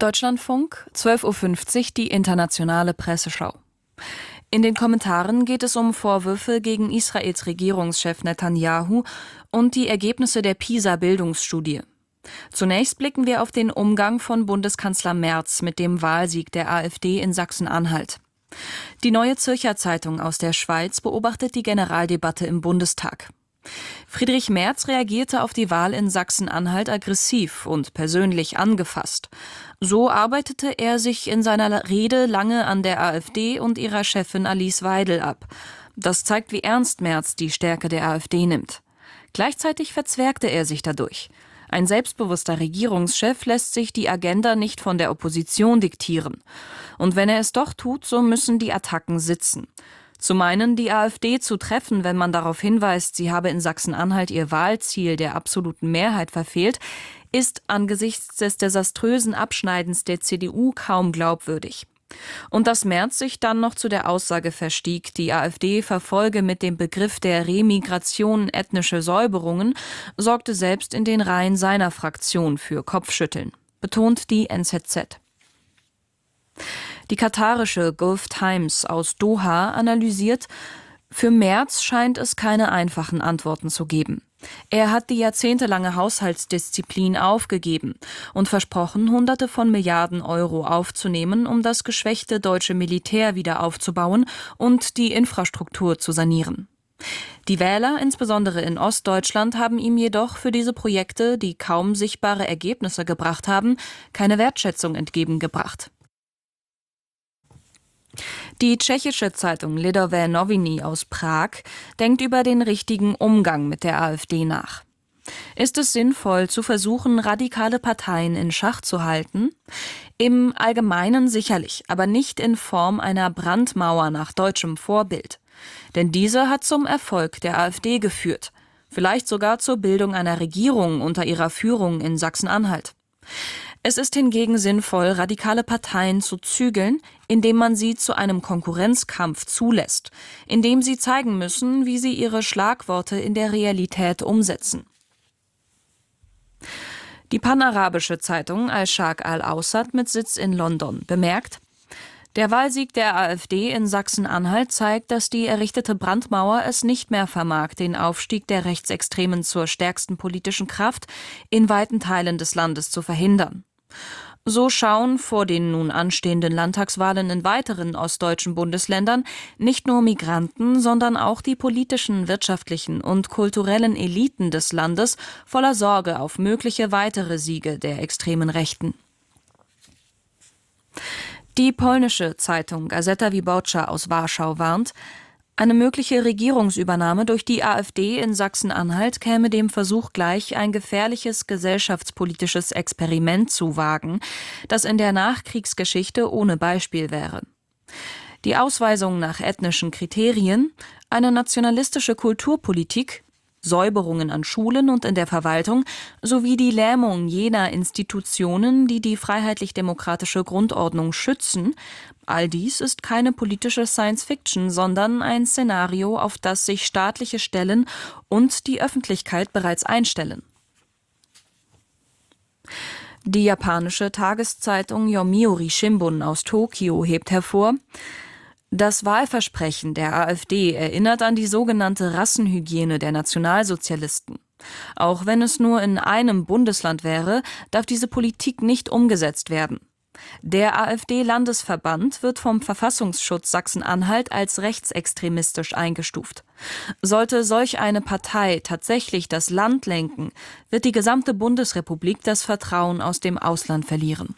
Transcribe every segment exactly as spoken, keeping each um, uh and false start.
Deutschlandfunk, zwölf Uhr fünfzig, die internationale Presseschau. In den Kommentaren geht es um Vorwürfe gegen Israels Regierungschef Netanyahu und die Ergebnisse der PISA-Bildungsstudie. Zunächst blicken wir auf den Umgang von Bundeskanzler Merz mit dem Wahlsieg der AfD in Sachsen-Anhalt. Die Neue Zürcher Zeitung aus der Schweiz beobachtet die Generaldebatte im Bundestag. Friedrich Merz reagierte auf die Wahl in Sachsen-Anhalt aggressiv und persönlich angefasst. So arbeitete er sich in seiner Rede lange an der AfD und ihrer Chefin Alice Weidel ab. Das zeigt, wie ernst Merz die Stärke der AfD nimmt. Gleichzeitig verzwergte er sich dadurch. Ein selbstbewusster Regierungschef lässt sich die Agenda nicht von der Opposition diktieren. Und wenn er es doch tut, so müssen die Attacken sitzen. Zu meinen, die AfD zu treffen, wenn man darauf hinweist, sie habe in Sachsen-Anhalt ihr Wahlziel der absoluten Mehrheit verfehlt, ist angesichts des desaströsen Abschneidens der C D U kaum glaubwürdig. Und dass Merz sich dann noch zu der Aussage verstieg, die AfD verfolge mit dem Begriff der Remigration ethnische Säuberungen, sorgte selbst in den Reihen seiner Fraktion für Kopfschütteln, betont die N Z Z. Die katarische Gulf Times aus Doha analysiert, für Merz scheint es keine einfachen Antworten zu geben. Er hat die jahrzehntelange Haushaltsdisziplin aufgegeben und versprochen, Hunderte von Milliarden Euro aufzunehmen, um das geschwächte deutsche Militär wieder aufzubauen und die Infrastruktur zu sanieren. Die Wähler, insbesondere in Ostdeutschland, haben ihm jedoch für diese Projekte, die kaum sichtbare Ergebnisse gebracht haben, keine Wertschätzung entgegengebracht. Die tschechische Zeitung Lidové Noviny aus Prag denkt über den richtigen Umgang mit der AfD nach. Ist es sinnvoll, zu versuchen, radikale Parteien in Schach zu halten? Im Allgemeinen sicherlich, aber nicht in Form einer Brandmauer nach deutschem Vorbild. Denn diese hat zum Erfolg der AfD geführt, vielleicht sogar zur Bildung einer Regierung unter ihrer Führung in Sachsen-Anhalt. Es ist hingegen sinnvoll, radikale Parteien zu zügeln, indem man sie zu einem Konkurrenzkampf zulässt, indem sie zeigen müssen, wie sie ihre Schlagworte in der Realität umsetzen. Die panarabische Zeitung Al-Sharq al-Awsat mit Sitz in London bemerkt, der Wahlsieg der AfD in Sachsen-Anhalt zeigt, dass die errichtete Brandmauer es nicht mehr vermag, den Aufstieg der Rechtsextremen zur stärksten politischen Kraft in weiten Teilen des Landes zu verhindern. So schauen vor den nun anstehenden Landtagswahlen in weiteren ostdeutschen Bundesländern nicht nur Migranten, sondern auch die politischen, wirtschaftlichen und kulturellen Eliten des Landes voller Sorge auf mögliche weitere Siege der extremen Rechten. Die polnische Zeitung Gazeta Wyborcza aus Warschau warnt, eine mögliche Regierungsübernahme durch die AfD in Sachsen-Anhalt käme dem Versuch gleich, ein gefährliches gesellschaftspolitisches Experiment zu wagen, das in der Nachkriegsgeschichte ohne Beispiel wäre. Die Ausweisung nach ethnischen Kriterien, eine nationalistische Kulturpolitik, Säuberungen an Schulen und in der Verwaltung sowie die Lähmung jener Institutionen, die die freiheitlich-demokratische Grundordnung schützen, all dies ist keine politische Science-Fiction, sondern ein Szenario, auf das sich staatliche Stellen und die Öffentlichkeit bereits einstellen. Die japanische Tageszeitung Yomiuri Shimbun aus Tokio hebt hervor, das Wahlversprechen der AfD erinnert an die sogenannte Rassenhygiene der Nationalsozialisten. Auch wenn es nur in einem Bundesland wäre, darf diese Politik nicht umgesetzt werden. Der AfD-Landesverband wird vom Verfassungsschutz Sachsen-Anhalt als rechtsextremistisch eingestuft. Sollte solch eine Partei tatsächlich das Land lenken, wird die gesamte Bundesrepublik das Vertrauen aus dem Ausland verlieren.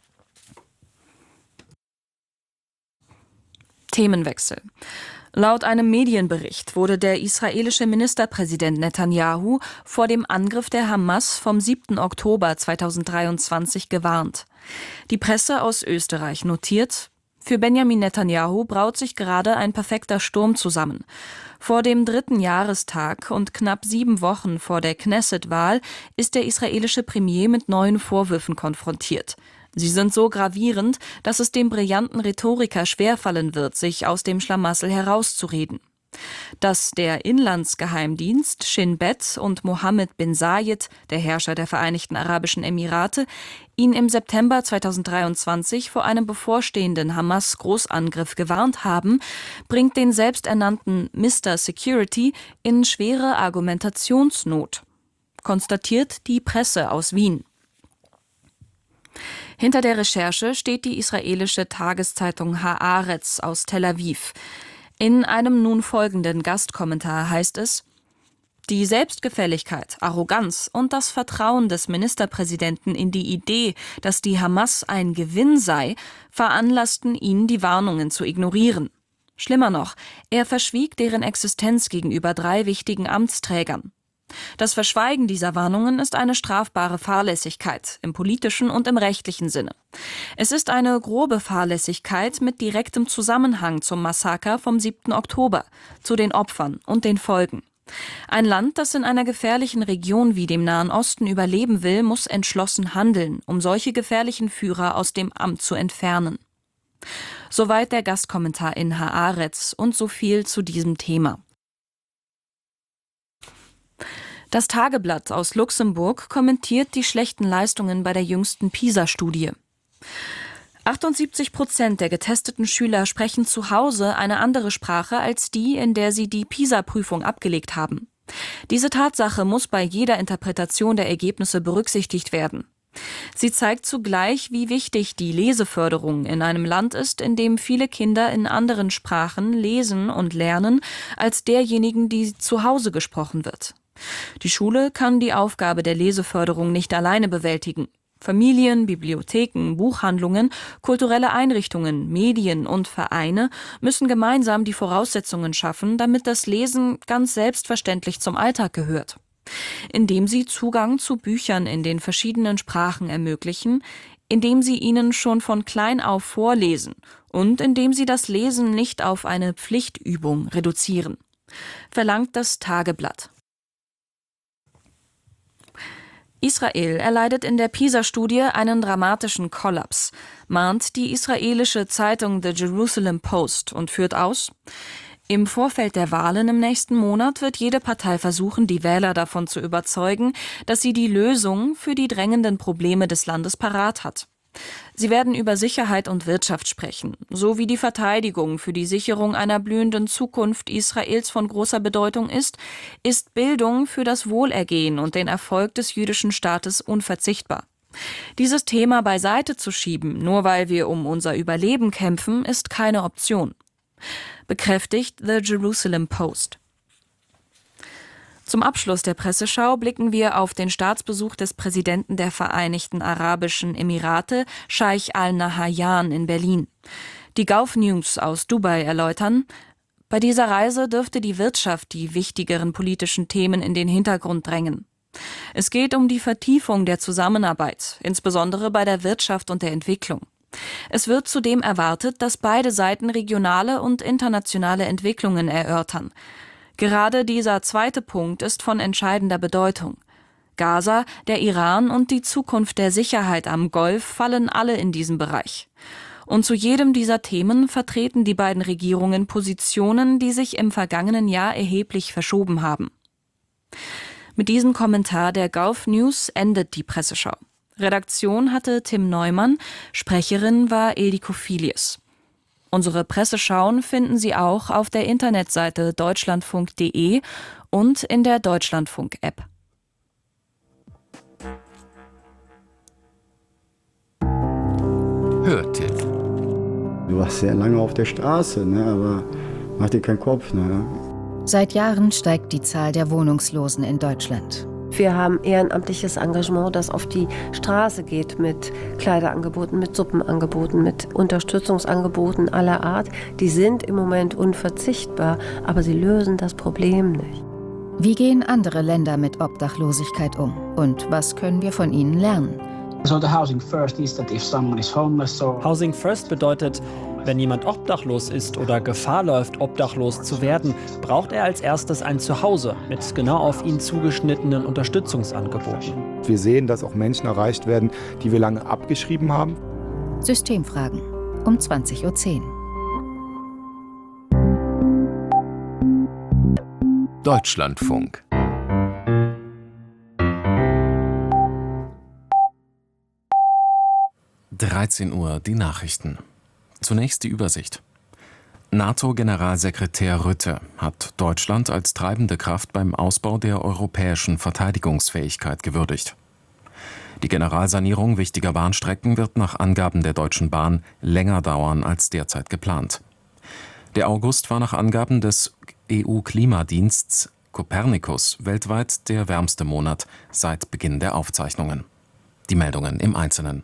Themenwechsel. Laut einem Medienbericht wurde der israelische Ministerpräsident Netanyahu vor dem Angriff der Hamas vom siebten Oktober zweitausenddreiundzwanzig gewarnt. Die Presse aus Österreich notiert, für Benjamin Netanyahu braut sich gerade ein perfekter Sturm zusammen. Vor dem dritten Jahrestag und knapp sieben Wochen vor der Knesset-Wahl ist der israelische Premier mit neuen Vorwürfen konfrontiert. Sie sind so gravierend, dass es dem brillanten Rhetoriker schwerfallen wird, sich aus dem Schlamassel herauszureden. Dass der Inlandsgeheimdienst Shin Bet und Mohammed bin Zayed, der Herrscher der Vereinigten Arabischen Emirate, ihn im September zweitausenddreiundzwanzig vor einem bevorstehenden Hamas-Großangriff gewarnt haben, bringt den selbsternannten Mister Security in schwere Argumentationsnot, konstatiert die Presse aus Wien. Hinter der Recherche steht die israelische Tageszeitung Haaretz aus Tel Aviv. In einem nun folgenden Gastkommentar heißt es: Die Selbstgefälligkeit, Arroganz und das Vertrauen des Ministerpräsidenten in die Idee, dass die Hamas ein Gewinn sei, veranlassten ihn, die Warnungen zu ignorieren. Schlimmer noch, er verschwieg deren Existenz gegenüber drei wichtigen Amtsträgern. Das Verschweigen dieser Warnungen ist eine strafbare Fahrlässigkeit im politischen und im rechtlichen Sinne. Es ist eine grobe Fahrlässigkeit mit direktem Zusammenhang zum Massaker vom siebten Oktober, zu den Opfern und den Folgen. Ein Land, das in einer gefährlichen Region wie dem Nahen Osten überleben will, muss entschlossen handeln, um solche gefährlichen Führer aus dem Amt zu entfernen. Soweit der Gastkommentar in Haaretz und so viel zu diesem Thema. Das Tageblatt aus Luxemburg kommentiert die schlechten Leistungen bei der jüngsten PISA-Studie. achtundsiebzig Prozent der getesteten Schüler sprechen zu Hause eine andere Sprache als die, in der sie die PISA-Prüfung abgelegt haben. Diese Tatsache muss bei jeder Interpretation der Ergebnisse berücksichtigt werden. Sie zeigt zugleich, wie wichtig die Leseförderung in einem Land ist, in dem viele Kinder in anderen Sprachen lesen und lernen als derjenigen, die zu Hause gesprochen wird. Die Schule kann die Aufgabe der Leseförderung nicht alleine bewältigen. Familien, Bibliotheken, Buchhandlungen, kulturelle Einrichtungen, Medien und Vereine müssen gemeinsam die Voraussetzungen schaffen, damit das Lesen ganz selbstverständlich zum Alltag gehört. Indem sie Zugang zu Büchern in den verschiedenen Sprachen ermöglichen, indem sie ihnen schon von klein auf vorlesen und indem sie das Lesen nicht auf eine Pflichtübung reduzieren, verlangt das Tageblatt. Israel erleidet in der PISA-Studie einen dramatischen Kollaps, mahnt die israelische Zeitung The Jerusalem Post und führt aus: Im Vorfeld der Wahlen im nächsten Monat wird jede Partei versuchen, die Wähler davon zu überzeugen, dass sie die Lösung für die drängenden Probleme des Landes parat hat. Sie werden über Sicherheit und Wirtschaft sprechen, sowie die Verteidigung für die Sicherung einer blühenden Zukunft Israels von großer Bedeutung ist, ist Bildung für das Wohlergehen und den Erfolg des jüdischen Staates unverzichtbar. Dieses Thema beiseite zu schieben, nur weil wir um unser Überleben kämpfen, ist keine Option, bekräftigt The Jerusalem Post. Zum Abschluss der Presseschau blicken wir auf den Staatsbesuch des Präsidenten der Vereinigten Arabischen Emirate, Scheich Al-Nahyan in Berlin. Die Gulf News aus Dubai erläutern: Bei dieser Reise dürfte die Wirtschaft die wichtigeren politischen Themen in den Hintergrund drängen. Es geht um die Vertiefung der Zusammenarbeit, insbesondere bei der Wirtschaft und der Entwicklung. Es wird zudem erwartet, dass beide Seiten regionale und internationale Entwicklungen erörtern. Gerade dieser zweite Punkt ist von entscheidender Bedeutung. Gaza, der Iran und die Zukunft der Sicherheit am Golf fallen alle in diesen Bereich. Und zu jedem dieser Themen vertreten die beiden Regierungen Positionen, die sich im vergangenen Jahr erheblich verschoben haben. Mit diesem Kommentar der Gulf News endet die Presseschau. Redaktion hatte Tim Neumann, Sprecherin war Ildiko Filius. Unsere Presseschauen finden Sie auch auf der Internetseite deutschlandfunk punkt de und in der Deutschlandfunk-App. Hörtipp. Du warst sehr lange auf der Straße, ne, aber mach dir keinen Kopf. Ne? Seit Jahren steigt die Zahl der Wohnungslosen in Deutschland. Wir haben ehrenamtliches Engagement, das auf die Straße geht mit Kleiderangeboten, mit Suppenangeboten, mit Unterstützungsangeboten aller Art. Die sind im Moment unverzichtbar, aber sie lösen das Problem nicht. Wie gehen andere Länder mit Obdachlosigkeit um? Und was können wir von ihnen lernen? Housing First bedeutet, wenn jemand obdachlos ist oder Gefahr läuft, obdachlos zu werden, braucht er als erstes ein Zuhause mit genau auf ihn zugeschnittenen Unterstützungsangeboten. Wir sehen, dass auch Menschen erreicht werden, die wir lange abgeschrieben haben. Systemfragen um zwanzig Uhr zehn. Deutschlandfunk. dreizehn Uhr, die Nachrichten. Zunächst die Übersicht. NATO-Generalsekretär Rutte hat Deutschland als treibende Kraft beim Ausbau der europäischen Verteidigungsfähigkeit gewürdigt. Die Generalsanierung wichtiger Bahnstrecken wird nach Angaben der Deutschen Bahn länger dauern als derzeit geplant. Der August war nach Angaben des E U-Klimadiensts Copernicus weltweit der wärmste Monat seit Beginn der Aufzeichnungen. Die Meldungen im Einzelnen.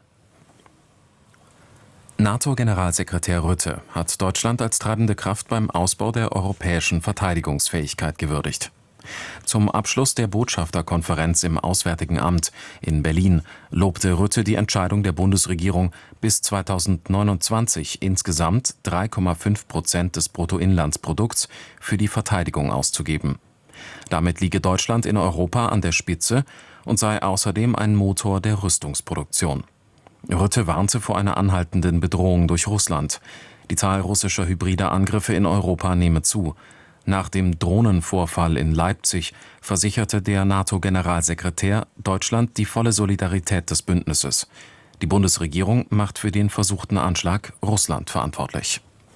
NATO-Generalsekretär Rutte hat Deutschland als treibende Kraft beim Ausbau der europäischen Verteidigungsfähigkeit gewürdigt. Zum Abschluss der Botschafterkonferenz im Auswärtigen Amt in Berlin lobte Rutte die Entscheidung der Bundesregierung, bis zweitausendneunundzwanzig insgesamt drei Komma fünf Prozent des Bruttoinlandsprodukts für die Verteidigung auszugeben. Damit liege Deutschland in Europa an der Spitze und sei außerdem ein Motor der Rüstungsproduktion. Rutte warnte vor einer anhaltenden Bedrohung durch Russland. Die Zahl russischer hybrider Angriffe in Europa nehme zu. Nach dem Drohnenvorfall in Leipzig versicherte der NATO-Generalsekretär Deutschland die volle Solidarität des Bündnisses. Die Bundesregierung macht für den versuchten Anschlag Russland verantwortlich.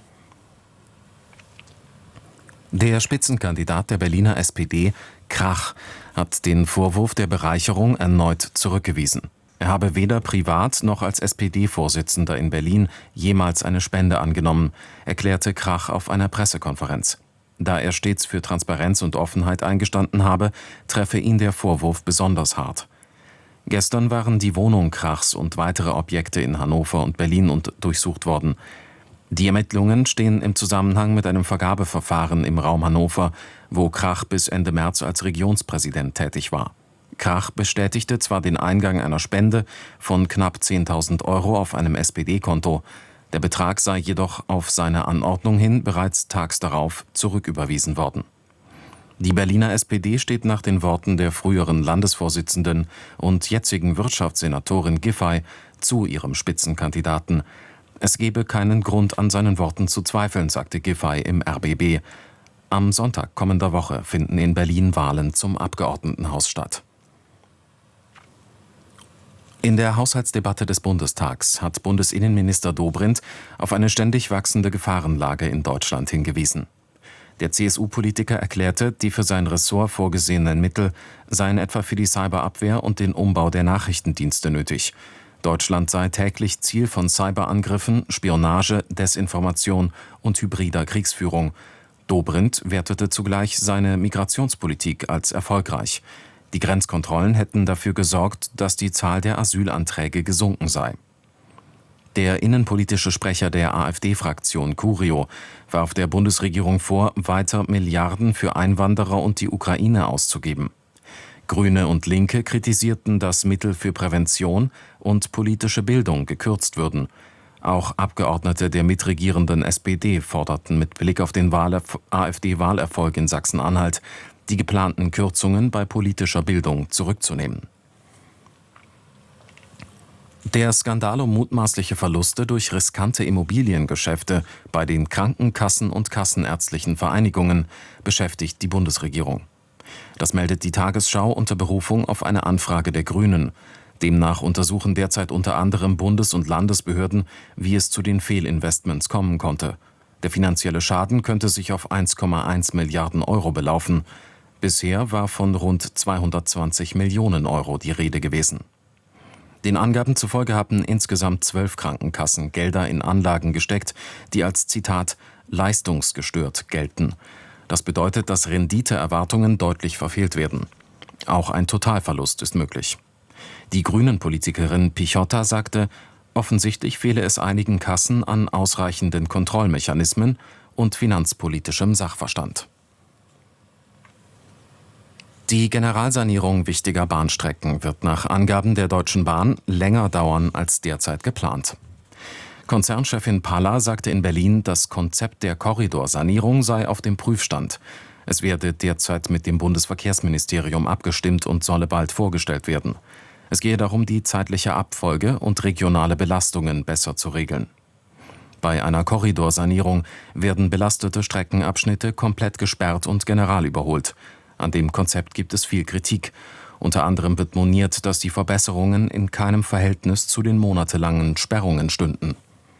Der Spitzenkandidat der Berliner S P D, Krach, hat den Vorwurf der Bereicherung erneut zurückgewiesen. Er habe weder privat noch als S P D-Vorsitzender in Berlin jemals eine Spende angenommen, erklärte Krach auf einer Pressekonferenz. Da er stets für Transparenz und Offenheit eingestanden habe, treffe ihn der Vorwurf besonders hart. Gestern waren die Wohnung Krachs und weitere Objekte in Hannover und Berlin durchsucht worden. Die Ermittlungen stehen im Zusammenhang mit einem Vergabeverfahren im Raum Hannover, wo Krach bis Ende März als Regionspräsident tätig war. Krach bestätigte zwar den Eingang einer Spende von knapp zehntausend Euro auf einem S P D-Konto, der Betrag sei jedoch auf seine Anordnung hin bereits tags darauf zurücküberwiesen worden. Die Berliner S P D steht nach den Worten der früheren Landesvorsitzenden und jetzigen Wirtschaftssenatorin Giffey zu ihrem Spitzenkandidaten. Es gebe keinen Grund, an seinen Worten zu zweifeln, sagte Giffey im R B B. Am Sonntag kommender Woche finden in Berlin Wahlen zum Abgeordnetenhaus statt. In der Haushaltsdebatte des Bundestags hat Bundesinnenminister Dobrindt auf eine ständig wachsende Gefahrenlage in Deutschland hingewiesen. Der C S U-Politiker erklärte, die für sein Ressort vorgesehenen Mittel seien etwa für die Cyberabwehr und den Umbau der Nachrichtendienste nötig. Deutschland sei täglich Ziel von Cyberangriffen, Spionage, Desinformation und hybrider Kriegsführung. Dobrindt wertete zugleich seine Migrationspolitik als erfolgreich. Die Grenzkontrollen hätten dafür gesorgt, dass die Zahl der Asylanträge gesunken sei. Der innenpolitische Sprecher der AfD-Fraktion Curio warf der Bundesregierung vor, weiter Milliarden für Einwanderer und die Ukraine auszugeben. Grüne und Linke kritisierten, dass Mittel für Prävention und politische Bildung gekürzt würden. Auch Abgeordnete der mitregierenden S P D forderten mit Blick auf den AfD-Wahlerfolg in Sachsen-Anhalt, die geplanten Kürzungen bei politischer Bildung zurückzunehmen. Der Skandal um mutmaßliche Verluste durch riskante Immobiliengeschäfte bei den Krankenkassen und kassenärztlichen Vereinigungen beschäftigt die Bundesregierung. Das meldet die Tagesschau unter Berufung auf eine Anfrage der Grünen. Demnach untersuchen derzeit unter anderem Bundes- und Landesbehörden, wie es zu den Fehlinvestments kommen konnte. Der finanzielle Schaden könnte sich auf eins Komma eins Milliarden Euro belaufen. Bisher war von rund zweihundertzwanzig Millionen Euro die Rede gewesen. Den Angaben zufolge hatten insgesamt zwölf Krankenkassen Gelder in Anlagen gesteckt, die als Zitat leistungsgestört gelten. Das bedeutet, dass Renditeerwartungen deutlich verfehlt werden. Auch ein Totalverlust ist möglich. Die Grünen-Politikerin Pichotta sagte, offensichtlich fehle es einigen Kassen an ausreichenden Kontrollmechanismen und finanzpolitischem Sachverstand. Die Generalsanierung wichtiger Bahnstrecken wird nach Angaben der Deutschen Bahn länger dauern als derzeit geplant. Konzernchefin Palla sagte in Berlin, das Konzept der Korridorsanierung sei auf dem Prüfstand. Es werde derzeit mit dem Bundesverkehrsministerium abgestimmt und solle bald vorgestellt werden. Es gehe darum, die zeitliche Abfolge und regionale Belastungen besser zu regeln. Bei einer Korridorsanierung werden belastete Streckenabschnitte komplett gesperrt und generalüberholt. An dem Konzept gibt es viel Kritik. Unter anderem wird moniert, dass die Verbesserungen in keinem Verhältnis zu den monatelangen Sperrungen stünden.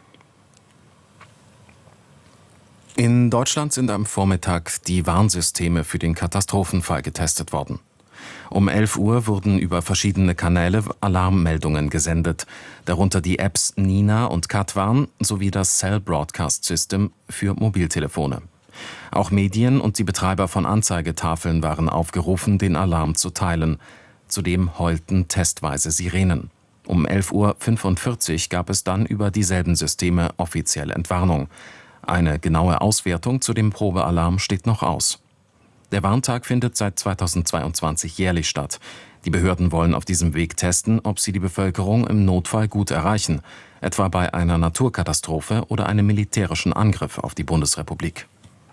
In Deutschland sind am Vormittag die Warnsysteme für den Katastrophenfall getestet worden. Um elf Uhr wurden über verschiedene Kanäle Alarmmeldungen gesendet, darunter die Apps Nina und Katwarn sowie das Cell Broadcast System für Mobiltelefone. Auch Medien und die Betreiber von Anzeigetafeln waren aufgerufen, den Alarm zu teilen. Zudem heulten testweise Sirenen. Um elf Uhr fünfundvierzig gab es dann über dieselben Systeme offiziell Entwarnung. Eine genaue Auswertung zu dem Probealarm steht noch aus. Der Warntag findet seit zweitausendzweiundzwanzig jährlich statt. Die Behörden wollen auf diesem Weg testen, ob sie die Bevölkerung im Notfall gut erreichen, etwa bei einer Naturkatastrophe oder einem militärischen Angriff auf die Bundesrepublik.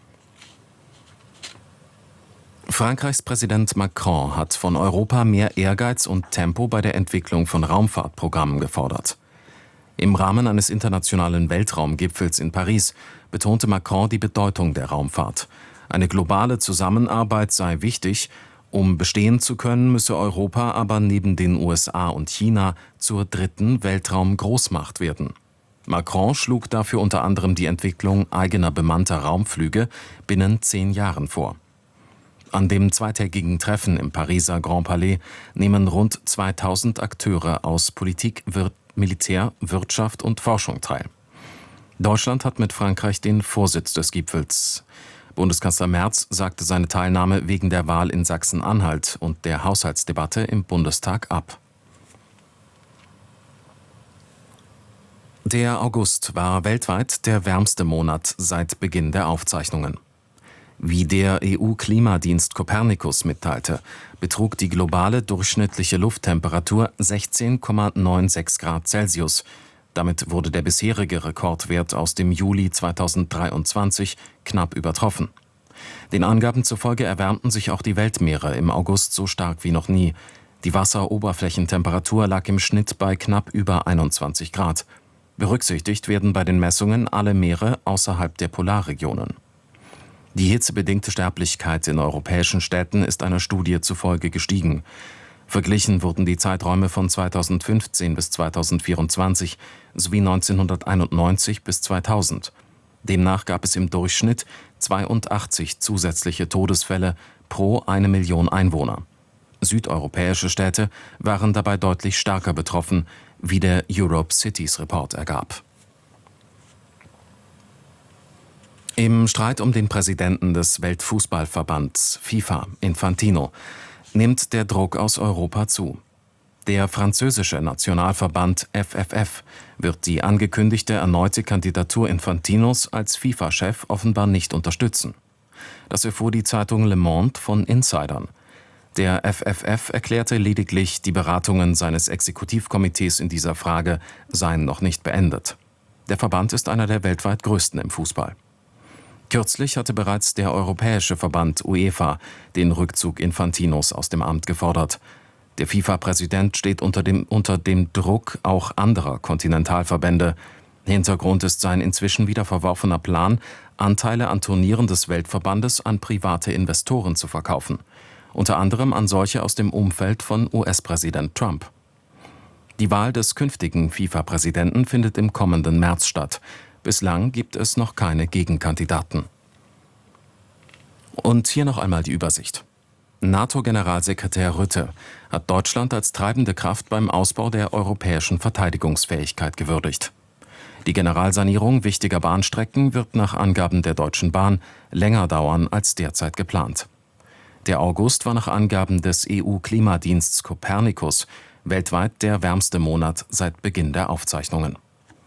Frankreichs Präsident Macron hat von Europa mehr Ehrgeiz und Tempo bei der Entwicklung von Raumfahrtprogrammen gefordert. Im Rahmen eines internationalen Weltraumgipfels in Paris betonte Macron die Bedeutung der Raumfahrt. Eine globale Zusammenarbeit sei wichtig, um bestehen zu können, müsse Europa aber neben den U S A und China zur dritten Weltraumgroßmacht werden. Macron schlug dafür unter anderem die Entwicklung eigener bemannter Raumflüge binnen zehn Jahren vor. An dem zweitägigen Treffen im Pariser Grand Palais nehmen rund zweitausend Akteure aus Politik, Wir- Militär, Wirtschaft und Forschung teil. Deutschland hat mit Frankreich den Vorsitz des Gipfels. Bundeskanzler Merz sagte seine Teilnahme wegen der Wahl in Sachsen-Anhalt und der Haushaltsdebatte im Bundestag ab. Der August war weltweit der wärmste Monat seit Beginn der Aufzeichnungen. Wie der E U-Klimadienst Copernicus mitteilte, betrug die globale durchschnittliche Lufttemperatur sechzehn Komma sechsundneunzig Grad Celsius. Damit wurde der bisherige Rekordwert aus dem Juli zweitausenddreiundzwanzig knapp übertroffen. Den Angaben zufolge erwärmten sich auch die Weltmeere im August so stark wie noch nie. Die Wasseroberflächentemperatur lag im Schnitt bei knapp über einundzwanzig Grad. Berücksichtigt werden bei den Messungen alle Meere außerhalb der Polarregionen. Die hitzebedingte Sterblichkeit in europäischen Städten ist einer Studie zufolge gestiegen. Verglichen wurden die Zeiträume von zweitausendfünfzehn bis zweitausendvierundzwanzig sowie neunzehnhunderteinundneunzig bis zweitausend. Demnach gab es im Durchschnitt zweiundachtzig zusätzliche Todesfälle pro eine Million Einwohner. Südeuropäische Städte waren dabei deutlich stärker betroffen, wie der Europe Cities Report ergab. Im Streit um den Präsidenten des Weltfußballverbands FIFA, Infantino, nimmt der Druck aus Europa zu. Der französische Nationalverband F F F wird die angekündigte erneute Kandidatur Infantinos als FIFA-Chef offenbar nicht unterstützen. Das erfuhr die Zeitung Le Monde von Insidern. Der F F F erklärte lediglich, die Beratungen seines Exekutivkomitees in dieser Frage seien noch nicht beendet. Der Verband ist einer der weltweit größten im Fußball. Kürzlich hatte bereits der europäische Verband UEFA den Rückzug Infantinos aus dem Amt gefordert. Der FIFA-Präsident steht unter dem, unter dem Druck auch anderer Kontinentalverbände. Hintergrund ist sein inzwischen wieder verworfener Plan, Anteile an Turnieren des Weltverbandes an private Investoren zu verkaufen. Unter anderem an solche aus dem Umfeld von U S-Präsident Trump. Die Wahl des künftigen FIFA-Präsidenten findet im kommenden März statt. Bislang gibt es noch keine Gegenkandidaten. Und hier noch einmal die Übersicht. NATO-Generalsekretär Rutte hat Deutschland als treibende Kraft beim Ausbau der europäischen Verteidigungsfähigkeit gewürdigt. Die Generalsanierung wichtiger Bahnstrecken wird nach Angaben der Deutschen Bahn länger dauern als derzeit geplant. Der August war nach Angaben des E U-Klimadienstes Copernicus weltweit der wärmste Monat seit Beginn der Aufzeichnungen.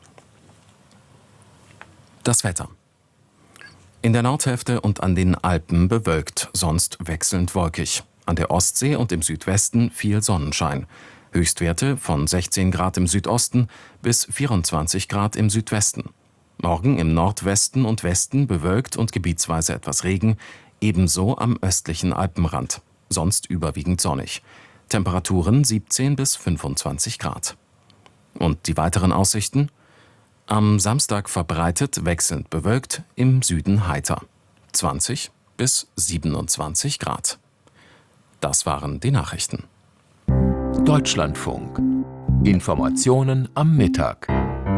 Das Wetter. In der Nordhälfte und an den Alpen bewölkt, sonst wechselnd wolkig. An der Ostsee und im Südwesten viel Sonnenschein. Höchstwerte von sechzehn Grad im Südosten bis vierundzwanzig Grad im Südwesten. Morgen im Nordwesten und Westen bewölkt und gebietsweise etwas Regen, ebenso am östlichen Alpenrand. Sonst überwiegend sonnig. Temperaturen siebzehn bis fünfundzwanzig Grad. Und die weiteren Aussichten? Am Samstag verbreitet wechselnd bewölkt, im Süden heiter. zwanzig bis siebenundzwanzig Grad. Das waren die Nachrichten. Deutschlandfunk. Informationen am Mittag.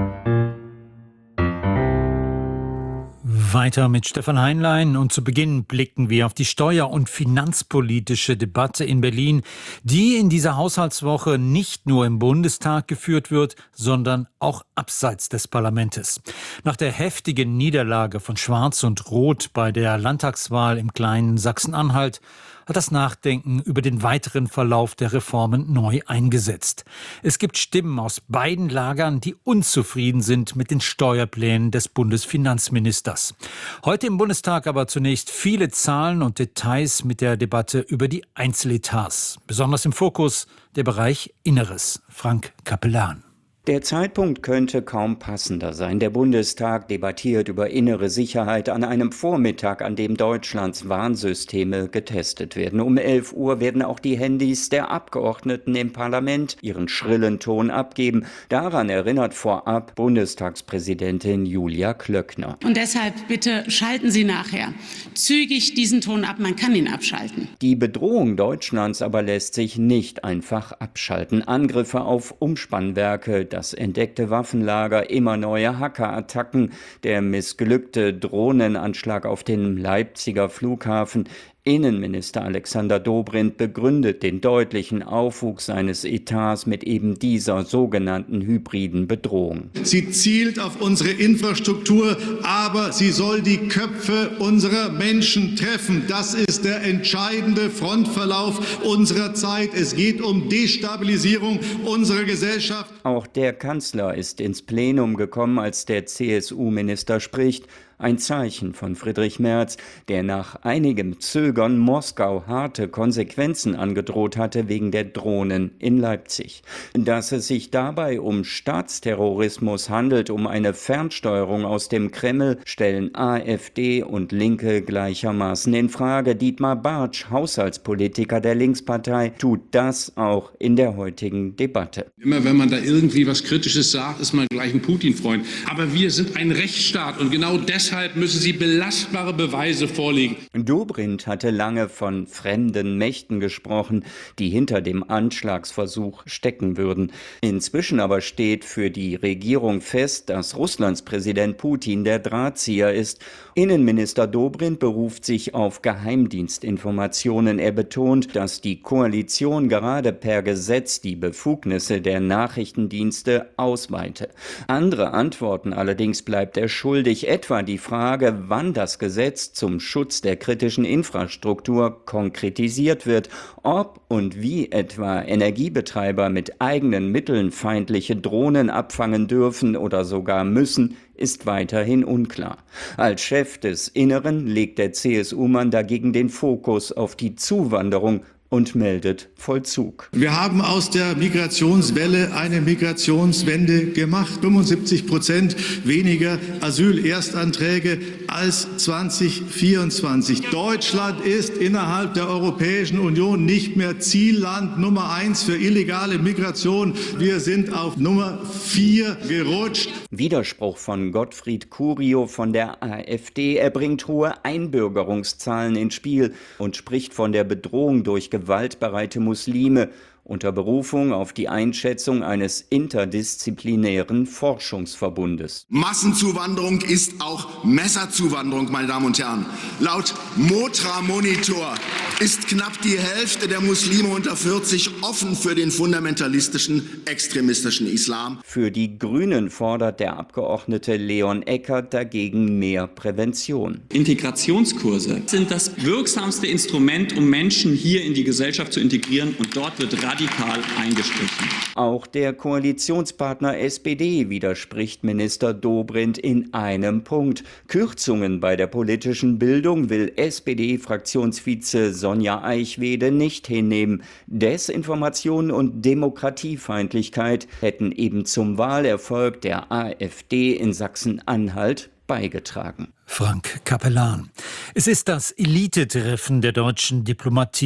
Weiter mit Stefan Heinlein und zu Beginn blicken wir auf die steuer- und finanzpolitische Debatte in Berlin, die in dieser Haushaltswoche nicht nur im Bundestag geführt wird, sondern auch abseits des Parlaments. Nach der heftigen Niederlage von Schwarz und Rot bei der Landtagswahl im kleinen Sachsen-Anhalt hat das Nachdenken über den weiteren Verlauf der Reformen neu eingesetzt. Es gibt Stimmen aus beiden Lagern, die unzufrieden sind mit den Steuerplänen des Bundesfinanzministers. Heute im Bundestag aber zunächst viele Zahlen und Details mit der Debatte über die Einzeletats. Besonders im Fokus der Bereich Inneres. Frank Capellan. Der Zeitpunkt könnte kaum passender sein. Der Bundestag debattiert über innere Sicherheit an einem Vormittag, an dem Deutschlands Warnsysteme getestet werden. Um elf Uhr werden auch die Handys der Abgeordneten im Parlament ihren schrillen Ton abgeben. Daran erinnert vorab Bundestagspräsidentin Julia Klöckner. Und deshalb bitte schalten Sie nachher zügig diesen Ton ab. Man kann ihn abschalten. Die Bedrohung Deutschlands aber lässt sich nicht einfach abschalten. Angriffe auf Umspannwerke, das entdeckte Waffenlager, immer neue Hackerattacken, der missglückte Drohnenanschlag auf den Leipziger Flughafen. Innenminister Alexander Dobrindt begründet den deutlichen Aufwuchs seines Etats mit eben dieser sogenannten hybriden Bedrohung. Sie zielt auf unsere Infrastruktur, aber sie soll die Köpfe unserer Menschen treffen. Das ist der entscheidende Frontverlauf unserer Zeit. Es geht um Destabilisierung unserer Gesellschaft. Auch der Kanzler ist ins Plenum gekommen, als der C S U-Minister spricht. Ein Zeichen von Friedrich Merz, der nach einigem Zögern Moskau harte Konsequenzen angedroht hatte wegen der Drohnen in Leipzig. Dass es sich dabei um Staatsterrorismus handelt, um eine Fernsteuerung aus dem Kreml, stellen AfD und Linke gleichermaßen in Frage. Dietmar Bartsch, Haushaltspolitiker der Linkspartei, tut das auch in der heutigen Debatte. Immer wenn man da irgendwie was Kritisches sagt, ist man gleich ein Putin-Freund. Aber wir sind ein Rechtsstaat und genau deshalb Deshalb müssen sie belastbare Beweise vorlegen. Dobrindt hatte lange von fremden Mächten gesprochen, die hinter dem Anschlagsversuch stecken würden. Inzwischen aber steht für die Regierung fest, dass Russlands Präsident Putin der Drahtzieher ist. Innenminister Dobrindt beruft sich auf Geheimdienstinformationen. Er betont, dass die Koalition gerade per Gesetz die Befugnisse der Nachrichtendienste ausweite. Andere Antworten allerdings bleibt er schuldig, etwa die Frage, wann das Gesetz zum Schutz der kritischen Infrastruktur konkretisiert wird, ob und wie etwa Energiebetreiber mit eigenen Mitteln feindliche Drohnen abfangen dürfen oder sogar müssen, ist weiterhin unklar. Als Chef des Inneren legt der C S U-Mann dagegen den Fokus auf die Zuwanderung und meldet Vollzug. Wir haben aus der Migrationswelle eine Migrationswende gemacht. fünfundsiebzig Prozent weniger Asylerstanträge als zwanzig vierundzwanzig. Deutschland ist innerhalb der Europäischen Union nicht mehr Zielland Nummer eins für illegale Migration. Wir sind auf Nummer vier gerutscht. Widerspruch von Gottfried Curio von der AfD. Er bringt hohe Einbürgerungszahlen ins Spiel und spricht von der Bedrohung durch gewaltbereite Muslime unter Berufung auf die Einschätzung eines interdisziplinären Forschungsverbundes. Massenzuwanderung ist auch Messerzuwanderung, meine Damen und Herren. Laut Motra Monitor ist knapp die Hälfte der Muslime unter vierzig offen für den fundamentalistischen, extremistischen Islam. Für die Grünen fordert der Abgeordnete Leon Eckert dagegen mehr Prävention. Integrationskurse sind das wirksamste Instrument, um Menschen hier in die Gesellschaft zu integrieren, und dort wird radikal eingestrichen. Auch der Koalitionspartner S P D widerspricht Minister Dobrindt in einem Punkt. Kürzungen bei der politischen Bildung will S P D-Fraktionsvize Sonja Eichwede nicht hinnehmen. Desinformation und Demokratiefeindlichkeit hätten eben zum Wahlerfolg der AfD in Sachsen-Anhalt beigetragen. Frank Capellan. Es ist das Elitetreffen der deutschen Diplomatie.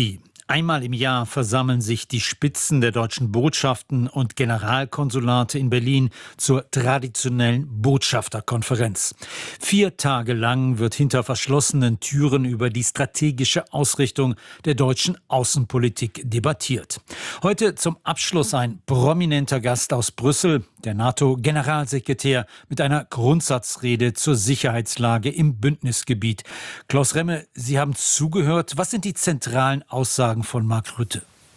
Einmal im Jahr versammeln sich die Spitzen der deutschen Botschaften und Generalkonsulate in Berlin zur traditionellen Botschafterkonferenz. Vier Tage lang wird hinter verschlossenen Türen über die strategische Ausrichtung der deutschen Außenpolitik debattiert. Heute zum Abschluss ein prominenter Gast aus Brüssel, der NATO-Generalsekretär mit einer Grundsatzrede zur Sicherheitslage im Bündnisgebiet. Klaus Remme, Sie haben zugehört. Was sind die zentralen Aussagen von Mark Rutte?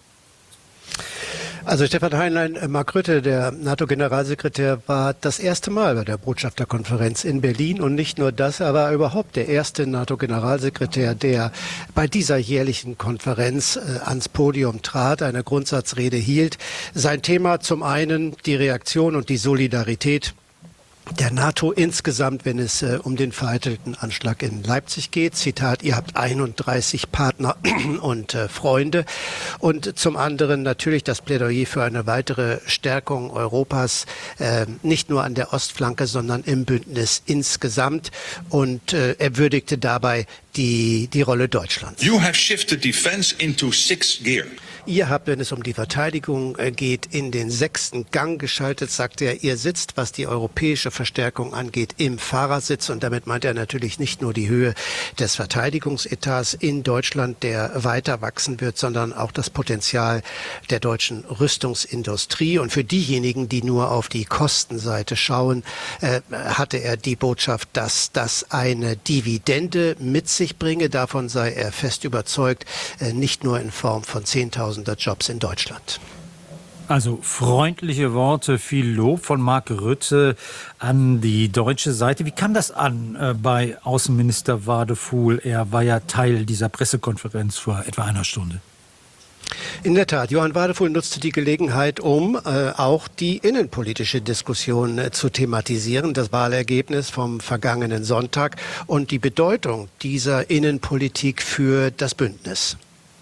Also Stefan Heinlein, Mark Rutte, der NATO-Generalsekretär, war das erste Mal bei der Botschafterkonferenz in Berlin. Und nicht nur das, er war überhaupt der erste NATO-Generalsekretär, der bei dieser jährlichen Konferenz äh, ans Podium trat, eine Grundsatzrede hielt. Sein Thema zum einen die Reaktion und die Solidarität der NATO insgesamt, wenn es äh, um den vereitelten Anschlag in Leipzig geht. Zitat, ihr habt einunddreißig Partner und äh, Freunde. Und zum anderen natürlich das Plädoyer für eine weitere Stärkung Europas, äh, nicht nur an der Ostflanke, sondern im Bündnis insgesamt. Und äh, er würdigte dabei die, die Rolle Deutschlands. You have shifted defense into sixth gear. Ihr habt, wenn es um die Verteidigung geht, in den sechsten Gang geschaltet, sagt er. Ihr sitzt, was die europäische Verstärkung angeht, im Fahrersitz. Und damit meint er natürlich nicht nur die Höhe des Verteidigungsetats in Deutschland, der weiter wachsen wird, sondern auch das Potenzial der deutschen Rüstungsindustrie. Und für diejenigen, die nur auf die Kostenseite schauen, äh, hatte er die Botschaft, dass das eine Dividende mit sich bringe. Davon sei er fest überzeugt, äh, nicht nur in Form von zehntausend Jobs in Deutschland. Also freundliche Worte, viel Lob von Mark Rutte an die deutsche Seite. Wie kam das an äh, bei Außenminister Wadefuhl? Er war ja Teil dieser Pressekonferenz vor etwa einer Stunde. In der Tat, Johann Wadefuhl nutzte die Gelegenheit, um äh, auch die innenpolitische Diskussion äh, zu thematisieren, das Wahlergebnis vom vergangenen Sonntag und die Bedeutung dieser Innenpolitik für das Bündnis.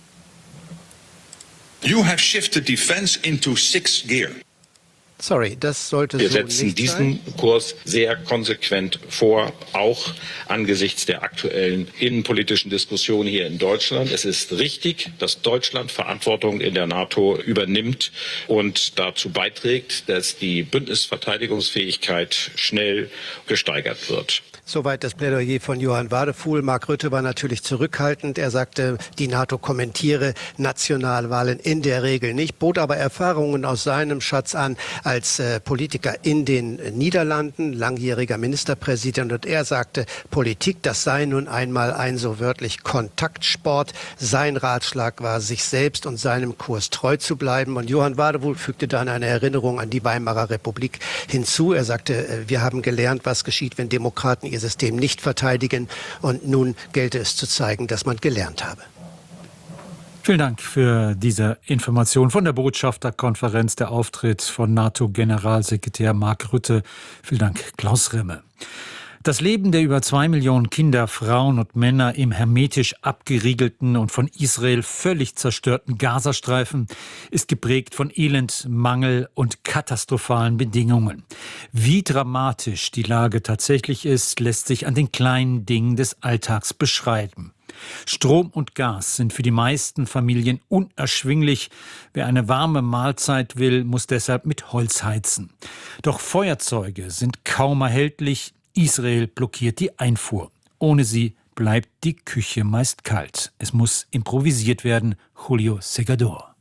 You have shifted defense into sixth gear. Sorry, das sollte Wir so setzen nicht diesen sein. Kurs sehr konsequent vor, auch angesichts der aktuellen innenpolitischen Diskussion hier in Deutschland. Es ist richtig, dass Deutschland Verantwortung in der NATO übernimmt und dazu beiträgt, dass die Bündnisverteidigungsfähigkeit schnell gesteigert wird. Soweit das Plädoyer von Johann Wadefuhl. Mark Rutte war natürlich zurückhaltend. Er sagte, die NATO kommentiere Nationalwahlen in der Regel nicht, bot aber Erfahrungen aus seinem Schatz an als äh, Politiker in den Niederlanden, langjähriger Ministerpräsident. Und er sagte, Politik, das sei nun einmal ein so wörtlich Kontaktsport. Sein Ratschlag war, sich selbst und seinem Kurs treu zu bleiben. Und Johann Wadefuhl fügte dann eine Erinnerung an die Weimarer Republik hinzu. Er sagte, wir haben gelernt, was geschieht, wenn Demokraten ihr System nicht verteidigen. Und nun gelte es zu zeigen, dass man gelernt habe. Vielen Dank für diese Information von der Botschafterkonferenz, der Auftritt von NATO-Generalsekretär Mark Rutte. Vielen Dank, Klaus Remme. Das Leben der über zwei Millionen Kinder, Frauen und Männer im hermetisch abgeriegelten und von Israel völlig zerstörten Gazastreifen ist geprägt von Elend, Mangel und katastrophalen Bedingungen. Wie dramatisch die Lage tatsächlich ist, lässt sich an den kleinen Dingen des Alltags beschreiben. Strom und Gas sind für die meisten Familien unerschwinglich. Wer eine warme Mahlzeit will, muss deshalb mit Holz heizen. Doch Feuerzeuge sind kaum erhältlich. Israel blockiert die Einfuhr. Ohne sie bleibt die Küche meist kalt. Es muss improvisiert werden. Julio Segador.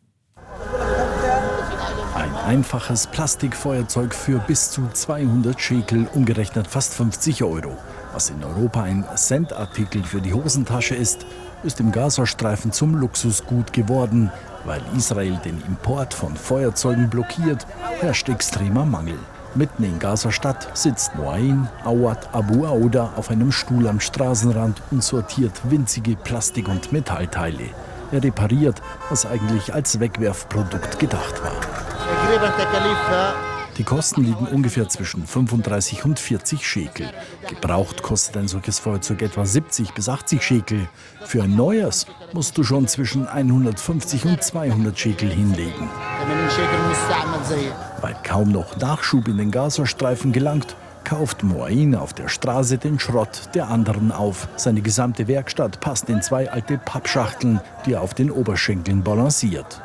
Ein einfaches Plastikfeuerzeug für bis zu zweihundert Schekel, umgerechnet fast fünfzig Euro. Was in Europa ein Centartikel für die Hosentasche ist, ist im Gazastreifen zum Luxusgut geworden. Weil Israel den Import von Feuerzeugen blockiert, herrscht extremer Mangel. Mitten in Gaza-Stadt sitzt Moain Awad Abu Auda auf einem Stuhl am Straßenrand und sortiert winzige Plastik- und Metallteile. Er repariert, was eigentlich als Wegwerfprodukt gedacht war. Die Kosten liegen ungefähr zwischen fünfunddreißig und vierzig Schekel. Gebraucht kostet ein solches Feuerzeug etwa siebzig bis achtzig Schekel. Für ein neues musst du schon zwischen hundertfünfzig und zweihundert Schekel hinlegen. Weil kaum noch Nachschub in den Gazastreifen gelangt, kauft Moain auf der Straße den Schrott der anderen auf. Seine gesamte Werkstatt passt in zwei alte Pappschachteln, die er auf den Oberschenkeln balanciert.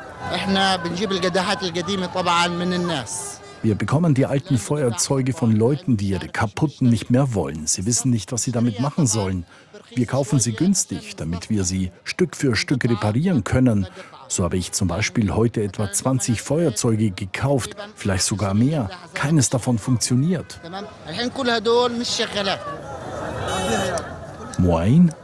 Wir bekommen die alten Feuerzeuge von Leuten, die ihre kaputten nicht mehr wollen. Sie wissen nicht, was sie damit machen sollen. Wir kaufen sie günstig, damit wir sie Stück für Stück reparieren können. So habe ich zum Beispiel heute etwa zwanzig Feuerzeuge gekauft, vielleicht sogar mehr. Keines davon funktioniert. Moain